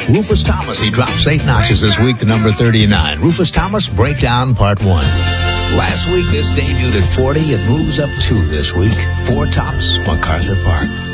Rufus Thomas, he drops 8 notches this week to number 39. Rufus Thomas, Breakdown Part 1. Last week, this debuted at 40. It moves up 2 this week. 4 tops, MacArthur Park.